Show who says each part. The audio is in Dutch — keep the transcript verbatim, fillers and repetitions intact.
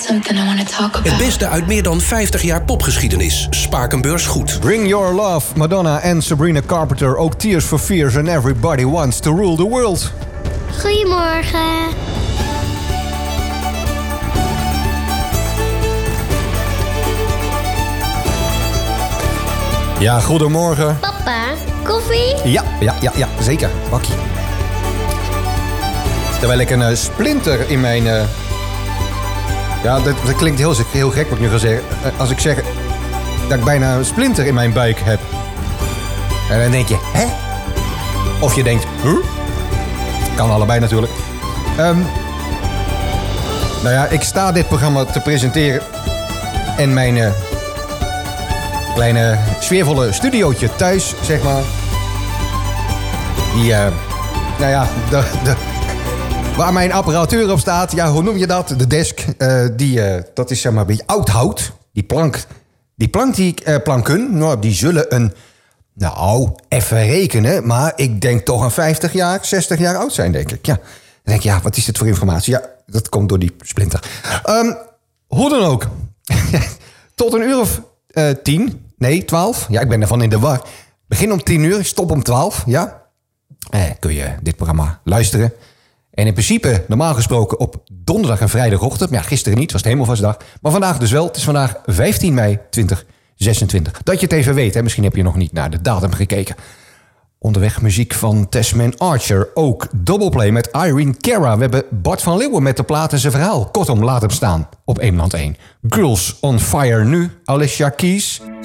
Speaker 1: something I want to talk about.
Speaker 2: Het beste uit meer dan vijftig jaar popgeschiedenis. Spakenbeurs goed.
Speaker 3: Bring Your Love, Madonna en Sabrina Carpenter. Ook Tears for Fears and Everybody Wants to Rule the World.
Speaker 4: Goedemorgen.
Speaker 3: Ja, goedemorgen.
Speaker 4: Papa, koffie?
Speaker 3: Ja, ja, ja, ja, zeker. Bakje. Terwijl ik een uh, splinter in mijn... Uh... Ja, dat, dat klinkt heel, heel gek wat ik nu ga zeggen. Uh, als ik zeg dat ik bijna een splinter in mijn buik heb. En dan denk je, hè? Of je denkt, huh? Kan allebei natuurlijk. Um, nou ja, ik sta dit programma te presenteren. En mijn uh, kleine sfeervolle studiootje thuis, zeg maar. Die, uh, nou ja, de, de, waar mijn apparatuur op staat. Ja, hoe noem je dat? De desk. Uh, die, uh, dat is zeg maar een beetje oud hout. Die plank, die plank die uh, planken, nou, die zullen een... Nou, even rekenen, maar ik denk toch een vijftig jaar, zestig jaar oud zijn, denk ik. Ja. Dan denk ik, ja, wat is dit voor informatie? Ja, dat komt door die splinter. Um, hoe dan ook. Tot een uur of uh, tien, nee, twaalf. Ja, ik ben ervan in de war. Begin om tien uur, stop om twaalf, ja. Eh, kun je dit programma luisteren. En in principe, normaal gesproken, op donderdag en vrijdagochtend. Ja, gisteren niet, was het Hemelvaartsdag. Maar vandaag dus wel. Het is vandaag vijftien mei tweeduizend zesentwintig. Dat je het even weet, hè? Misschien heb je nog niet naar de datum gekeken. Onderweg muziek van Tasman Archer. Ook Doubleplay met Irene Cara. We hebben Bart van Leeuwen met de plaat en zijn verhaal. Kortom, laat hem staan op Eemland één. Girls on Fire nu, Alicia Keys.